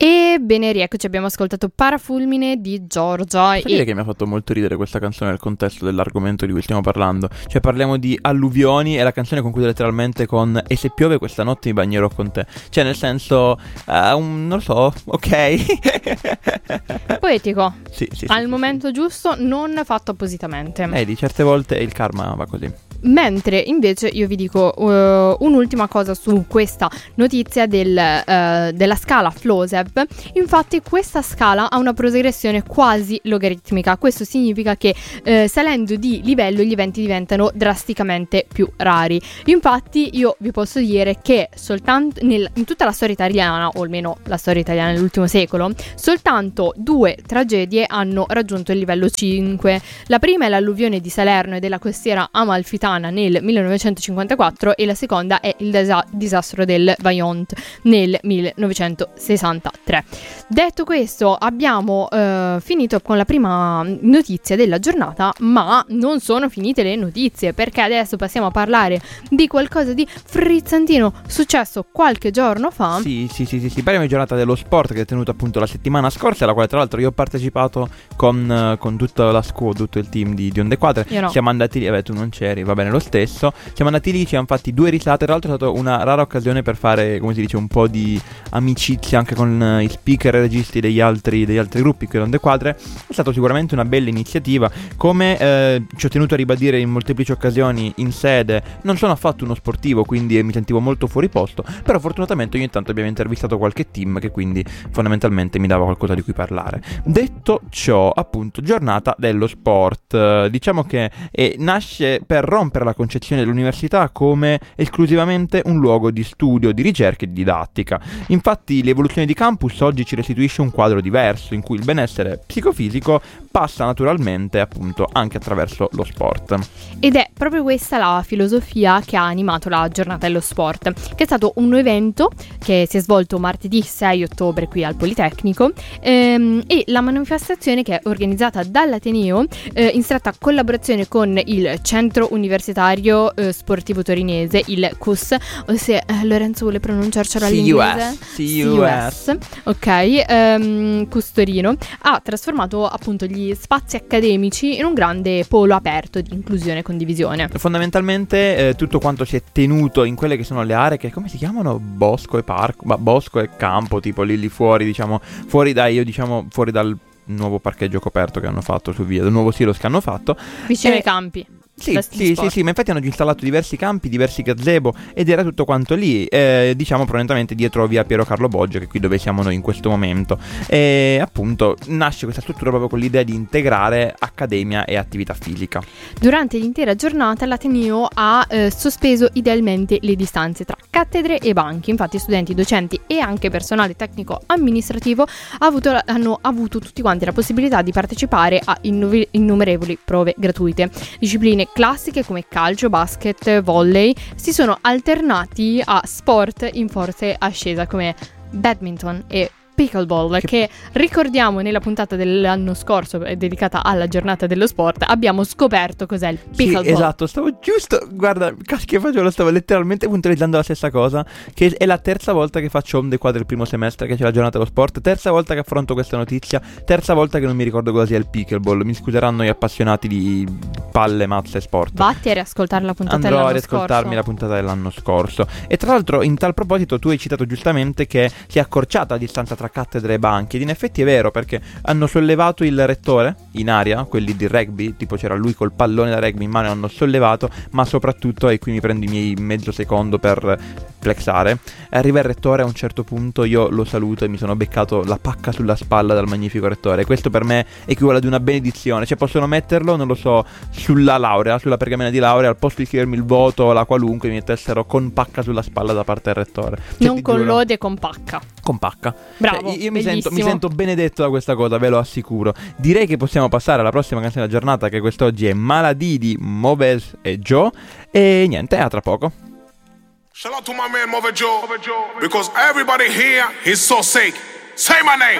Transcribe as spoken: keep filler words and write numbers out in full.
Ebbene, rieccoci, abbiamo ascoltato Parafulmine di Giorgia. Devo dire che mi ha fatto molto ridere questa canzone nel contesto dell'argomento di cui stiamo parlando. Cioè parliamo di alluvioni e la canzone conclude letteralmente con "e se piove questa notte mi bagnerò con te". Cioè nel senso, uh, un, non lo so, ok. Poetico. Sì, sì, sì, Al sì, momento sì. giusto, non fatto appositamente. Eh, di certe volte il karma va così. Mentre invece io vi dico uh, un'ultima cosa su questa notizia del, uh, della scala Floseb. Infatti questa scala ha una progressione quasi logaritmica. Questo significa che uh, salendo di livello gli eventi diventano drasticamente più rari. Infatti io vi posso dire che soltanto nel, in tutta la storia italiana, o almeno la storia italiana nell'ultimo secolo, soltanto due tragedie hanno raggiunto il livello cinque. La prima è l'alluvione di Salerno e della costiera amalfitana nel millenovecentocinquantaquattro e la seconda è il desa- disastro del Vajont nel millenovecentosessantatré. Detto questo, abbiamo uh, finito con la prima notizia della giornata, ma non sono finite le notizie, perché adesso passiamo a parlare di qualcosa di frizzantino successo qualche giorno fa. Sì, sì, sì, sì, sì. Parliamo di giornata dello sport che è tenuta appunto la settimana scorsa, alla quale tra l'altro io ho partecipato con, con tutta la squad, tutto il team di, di Onde Quadre. Io no. Siamo andati lì, vabbè tu non c'eri, va bene lo stesso. Siamo andati lì, ci hanno fatti due risate. Tra l'altro è stata una rara occasione per fare, come si dice, un po' di amicizia anche con i speaker e registi degli altri, degli altri gruppi qui Onde Quadre. È stata sicuramente una bella iniziativa. Come eh, ci ho tenuto a ribadire in molteplici occasioni in sede, non sono affatto uno sportivo, quindi mi sentivo molto fuori posto, però fortunatamente ogni tanto abbiamo intervistato qualche team che quindi fondamentalmente mi dava qualcosa di cui parlare. Detto ciò, appunto, giornata dello sport, eh, diciamo che eh, nasce per rompere la concezione dell'università come esclusivamente un luogo di studio, di ricerca e di didattica. Infatti l'evoluzione di campus oggi ci restituisce un quadro diverso in cui il benessere psicofisico passa naturalmente appunto anche attraverso lo sport. Ed è proprio questa la filosofia che ha animato la giornata dello sport, che è stato un evento che si è svolto martedì sei ottobre qui al Politecnico, ehm, e la manifestazione, che è organizzata dall'Ateneo eh, in stretta collaborazione con il Centro Universitario eh, Sportivo Torinese, il C U S, o se eh, Lorenzo vuole pronunciarcelo all'inglese, C U S, ok, ehm, C U S Torino, ha trasformato appunto gli spazi accademici in un grande polo aperto di inclusione e condivisione. Fondamentalmente eh, tutto quanto si è tenuto in quelle che sono le aree che come si chiamano? Bosco e parco, ma bosco e campo, tipo lì lì fuori, diciamo, fuori dai, io diciamo fuori dal nuovo parcheggio coperto che hanno fatto su via, del nuovo silos che hanno fatto vicino e... ai campi. Sì, sì, sì, sì, ma infatti hanno installato diversi campi, diversi gazebo ed era tutto quanto lì, eh, diciamo probabilmente dietro via Piero Carlo Boggio, che è qui dove siamo noi in questo momento. E appunto nasce questa struttura proprio con l'idea di integrare accademia e attività fisica. Durante l'intera giornata l'Ateneo ha eh, sospeso idealmente le distanze tra cattedre e banchi. Infatti studenti, docenti e anche personale tecnico amministrativo ha avuto, hanno avuto tutti quanti la possibilità di partecipare a innumerevoli innumerevoli prove gratuite. Discipline classiche come calcio, basket, volley si sono alternati a sport in forte ascesa come badminton e pickleball, che... che ricordiamo nella puntata dell'anno scorso dedicata alla giornata dello sport abbiamo scoperto cos'è il pickleball. Sì, esatto, stavo giusto, guarda, che facevo, stavo letteralmente puntualizzando la stessa cosa, che è la terza volta che faccio Onde Quadre il primo semestre, che c'è la giornata dello sport, terza volta che affronto questa notizia, terza volta che non mi ricordo cosa sia il pickleball. Mi scuseranno gli appassionati di palle, mazze e sport. Vatti a riascoltare la puntata Andrò dell'anno a riascoltarmi scorso. la puntata dell'anno scorso. E tra l'altro in tal proposito tu hai citato giustamente che si è accorciata la distanza tra cattedre e banchi, ed in effetti è vero, perché hanno sollevato il rettore in aria, quelli di rugby, tipo c'era lui col pallone da rugby in mano, hanno sollevato, ma soprattutto, e qui mi prendo i miei mezzo secondo per flexare, arriva il rettore, a un certo punto io lo saluto e mi sono beccato la pacca sulla spalla dal magnifico rettore. Questo per me equivale ad una benedizione, cioè possono metterlo, non lo so, sulla laurea, sulla pergamena di laurea, al posto di scrivermi il voto o la qualunque, mi mettessero con pacca sulla spalla da parte del rettore, cioè, non con giuro, lode, con pacca. Con pacca. Bravo, cioè, io mi sento, mi sento benedetto da questa cosa, ve lo assicuro. Direi che possiamo passare alla prossima canzone della giornata, che quest'oggi è Maladì di Moves e Joe. E niente, a tra poco. Shout out to my man Moves Joe, because everybody here is so sick. Say my name.